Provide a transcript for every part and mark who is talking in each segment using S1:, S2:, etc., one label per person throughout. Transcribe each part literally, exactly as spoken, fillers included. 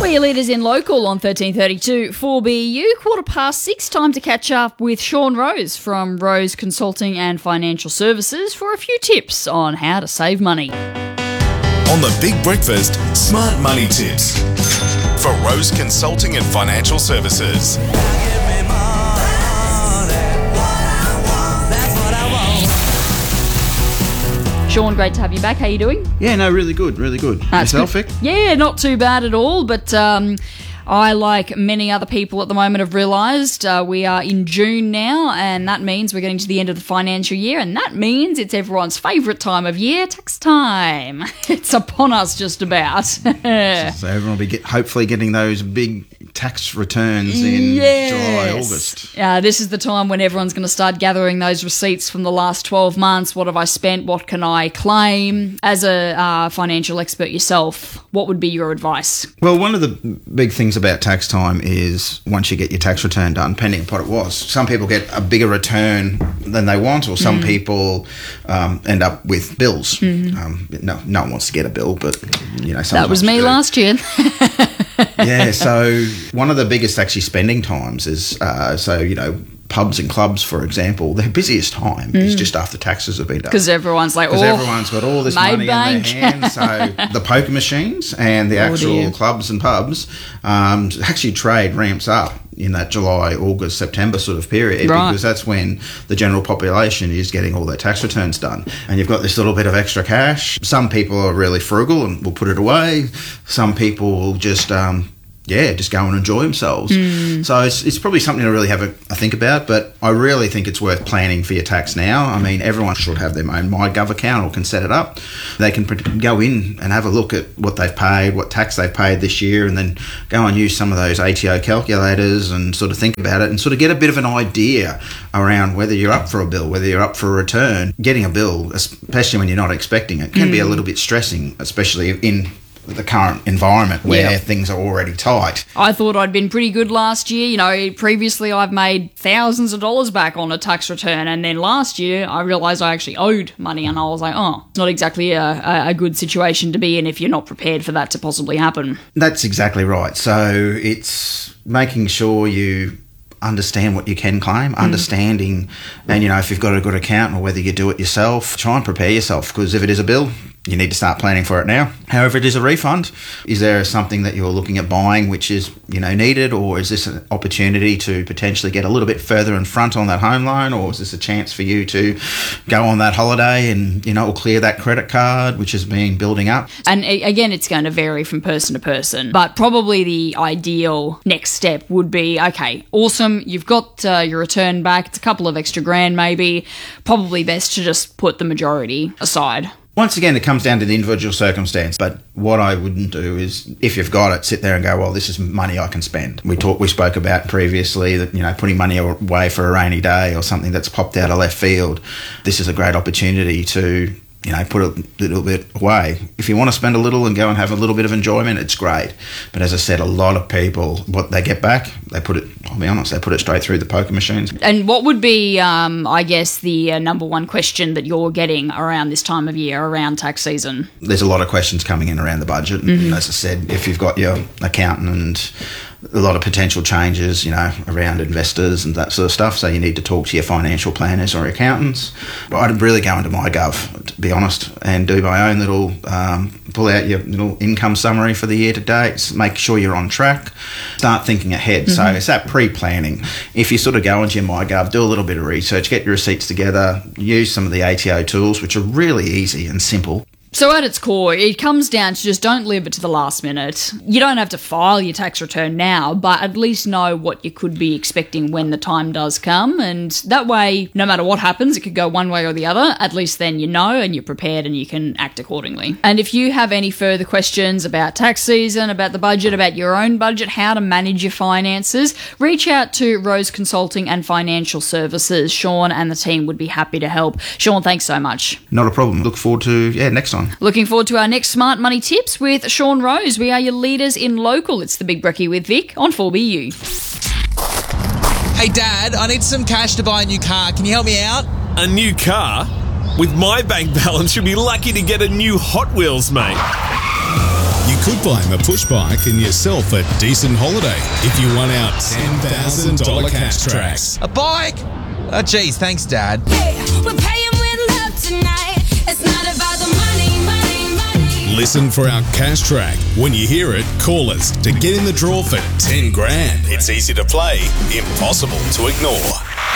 S1: are your leaders in local on thirteen thirty-two four B U. Quarter past six, time to catch up with Sean Rose from Rose Consulting and Financial Services for a few tips on how to save money.
S2: On the Big Breakfast, Smart Money Tips for Rose Consulting and Financial Services.
S1: Sean, great to have you back. How you doing?
S3: Yeah, no, really good, really good.
S1: That's
S3: Yourself,
S1: good.
S3: Vic?
S1: Yeah, not too bad at all, but um, I, like many other people at the moment, have realised uh, we are in June now, and that means we're getting to the end of the financial year, and that means it's everyone's favourite time of year, tax time. It's upon us just about.
S3: So everyone will be get, hopefully getting those big tax returns in
S1: yes.
S3: July, August.
S1: Uh, this is the time when everyone's going to start gathering those receipts from the last twelve months. What have I spent? What can I claim? As a uh, financial expert yourself, what would be your advice?
S3: Well, one of the big things about tax time is once you get your tax return done, depending on what it was, some people get a bigger return than they want, or some mm. people um, end up with bills. Mm-hmm. Um, no, no one wants to get a bill, but you know,
S1: that was me last year.
S3: Yeah, so one of the biggest actually spending times is, uh, so, you know, pubs and clubs, for example, their busiest time mm. is just after taxes have been done.
S1: Because everyone's like, oh,
S3: Because everyone's got all this money
S1: bank.
S3: in their hands. So the poker machines and the
S1: oh,
S3: actual
S1: dear.
S3: clubs and pubs, um, actually trade ramps up in that July, August, September sort of period,
S1: right.
S3: because that's when the general population is getting all their tax returns done. And you've got this little bit of extra cash. Some people are really frugal and will put it away. Some people will just... Um, yeah, just go and enjoy themselves. Mm. So it's, it's probably something to really have a, a think about, but I really think it's worth planning for your tax now. I mean, everyone should have their own MyGov account or can set it up. They can go in and have a look at what they've paid, what tax they've paid this year, and then go and use some of those A T O calculators and sort of think about it and sort of get a bit of an idea around whether you're up for a bill, whether you're up for a return. Getting a bill, especially when you're not expecting it, can mm. be a little bit stressing, especially in the current environment where yeah. things are already tight.
S1: I thought I'd been pretty good last year. You know, previously I've made thousands of dollars back on a tax return, and then last year I realised I actually owed money, and I was like, oh, it's not exactly a, a good situation to be in if you're not prepared for that to possibly happen.
S3: That's exactly right. So it's making sure you understand what you can claim, mm. understanding, and, you know, if you've got a good accountant or whether you do it yourself, try and prepare yourself, because if it is a bill, you need to start planning for it now. However, it is a refund. Is there something that you're looking at buying which is, you know, needed, or is this an opportunity to potentially get a little bit further in front on that home loan, or is this a chance for you to go on that holiday and, you know, or clear that credit card which has been building up?
S1: And again, it's going to vary from person to person, but probably the ideal next step would be, okay, awesome, you've got uh, your return back, it's a couple of extra grand maybe, probably best to just put the majority aside.
S3: Once again, it comes down to the individual circumstance, but what I wouldn't do is, if you've got it, sit there and go, well, this is money I can spend. We talked, we spoke about previously that, you know, putting money away for a rainy day or something that's popped out of left field. This is a great opportunity to, you know, put a little bit away. If you want to spend a little and go and have a little bit of enjoyment, it's great. But as I said, a lot of people, what they get back, they put it, I'll be honest, they put it straight through the poker machines.
S1: And what would be, um, I guess, the uh, number one question that you're getting around this time of year, around tax season?
S3: There's a lot of questions coming in around the budget. Mm-hmm. And as I said, if you've got your accountant and a lot of potential changes, you know, around investors and that sort of stuff. So you need to talk to your financial planners or accountants. But I'd really go into MyGov, to be honest, and do my own little, um, pull out your little income summary for the year to date, make sure you're on track, start thinking ahead. Mm-hmm. So it's that pre-planning. If you sort of go into your MyGov, do a little bit of research, get your receipts together, use some of the A T O tools, which are really easy and simple.
S1: So at its core, it comes down to just don't leave it to the last minute. You don't have to file your tax return now, but at least know what you could be expecting when the time does come. And that way, no matter what happens, it could go one way or the other. At least then you know and you're prepared and you can act accordingly. And if you have any further questions about tax season, about the budget, about your own budget, how to manage your finances, reach out to Rose Consulting and Financial Services. Sean and the team would be happy to help. Sean, thanks so much.
S3: Not a problem. Look forward to, yeah, next time.
S1: Looking forward to our next Smart Money Tips with Sean Rose. We are your leaders in local. It's the Big Brekkie with Vic on four B U.
S4: Hey, Dad, I need some cash to buy a new car. Can you help me out?
S5: A new car? With my bank balance, you'll be lucky to get a new Hot Wheels, mate.
S2: You could buy him a push bike and yourself a decent holiday if you won out ten thousand dollars cash tracks.
S4: A bike? Oh, geez, thanks, Dad.
S5: Hey, we're paying with love tonight. It's not about the money, money, money.
S2: Listen for our cash track. When you hear it, call us to get in the draw for ten grand. It's easy to play, impossible to ignore.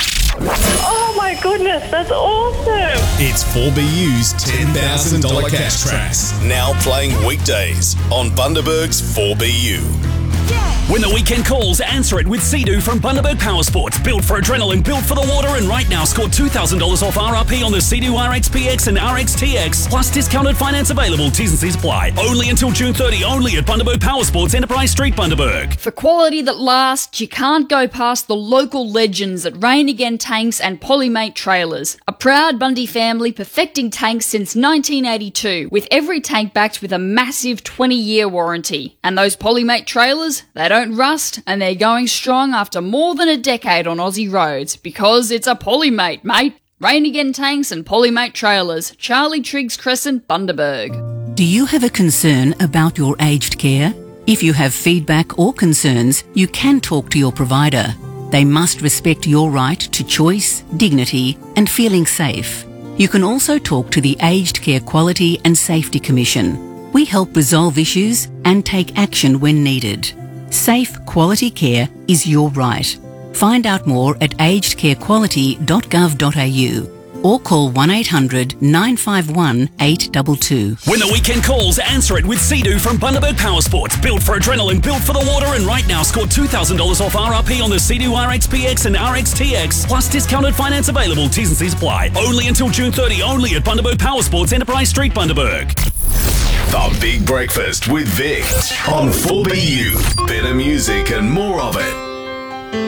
S6: Oh my goodness, that's awesome.
S2: It's four B U's ten thousand dollars cash tracks. Now playing weekdays on Bundaberg's four B U.
S7: When the weekend calls, answer it with Sea-Doo from Bundaberg Power Sports. Built for adrenaline, built for the water, and right now score two thousand dollars off R R P on the Sea-Doo R X P X and R X T X. Plus discounted finance available. T's and C's apply. Only until June thirtieth, only at Bundaberg Power Sports, Enterprise Street, Bundaberg.
S1: For quality that lasts, you can't go past the local legends at Rain Again Tanks and Polymate Trailers. A proud Bundy family perfecting tanks since nineteen eighty-two, with every tank backed with a massive twenty-year warranty. And those Polymate trailers, they don't rust, and they're going strong after more than a decade on Aussie roads, because it's a Polymate, mate. Rain Again Tanks and Polymate Trailers, Charlie Triggs Crescent, Bundaberg.
S8: Do you have a concern about your aged care? If you have feedback or concerns, you can talk to your provider. They must respect your right to choice, dignity, and feeling safe. You can also talk to the Aged Care Quality and Safety Commission. We help resolve issues and take action when needed. Safe, quality care is your right. Find out more at aged care quality dot gov dot a u or call one eight hundred nine five one eight two two.
S7: When the weekend calls, answer it with Sea-Doo from Bundaberg Power Sports. Built for adrenaline, built for the water, and right now score two thousand dollars off R R P on the Sea-Doo R X P X and R X T X. Plus discounted finance available. T's and C's apply. Only until June thirtieth, only at Bundaberg Power Sports, Enterprise Street, Bundaberg.
S2: The Big Breakfast with Vic on four B U. Better music and more of it.